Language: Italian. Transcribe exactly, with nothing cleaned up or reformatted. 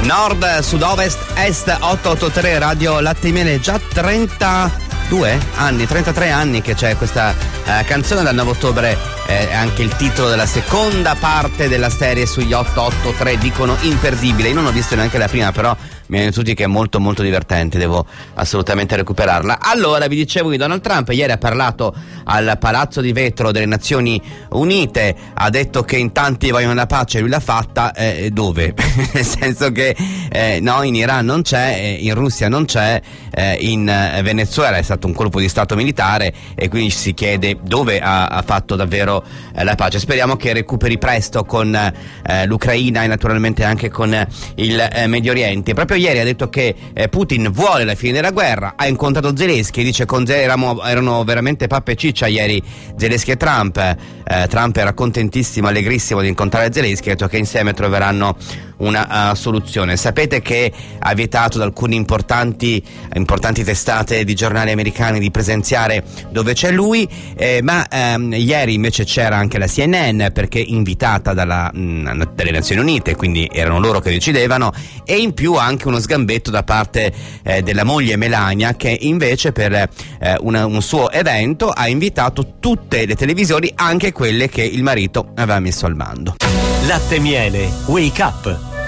Nord, sud-ovest, est, otto otto tre Radio Latte e Miele. Già trentadue anni, trentatré anni che c'è questa eh, canzone. Dal nove ottobre è eh, anche il titolo della seconda parte della serie sugli otto otto tre, dicono imperdibile. Io non ho visto neanche la prima, però mi hanno detto tutti che è molto molto divertente, devo assolutamente recuperarla. Allora, vi dicevo di Donald Trump, ieri ha parlato al Palazzo di Vetro delle Nazioni Unite, ha detto che in tanti vogliono la pace, lui l'ha fatta, eh, dove? Nel senso che eh, no, in Iran non c'è, eh, in Russia non c'è, eh, in eh, Venezuela è stato un colpo di stato militare e quindi si chiede dove ha, ha fatto davvero eh, la pace. Speriamo che recuperi presto con eh, l'Ucraina e naturalmente anche con eh, il eh, Medio Oriente. Proprio ieri ha detto che eh, Putin vuole la fine della guerra, ha incontrato Zelensky, dice con Zelensky erano, erano veramente pappa e ciccia ieri Zelensky e Trump. eh, Trump era contentissimo, allegrissimo di incontrare Zelensky, ha detto che insieme troveranno una uh, soluzione. Sapete che ha vietato ad alcune importanti, importanti testate di giornali americani di presenziare dove c'è lui, eh, ma ehm, ieri invece c'era anche la C N N, perché invitata dalla, mh, dalle Nazioni Unite, quindi erano loro che decidevano, e in più anche uno sgambetto da parte eh, della moglie Melania, che invece per eh, una, un suo evento ha invitato tutte le televisioni, anche quelle che il marito aveva messo al bando. Latte e Miele, Wake Up.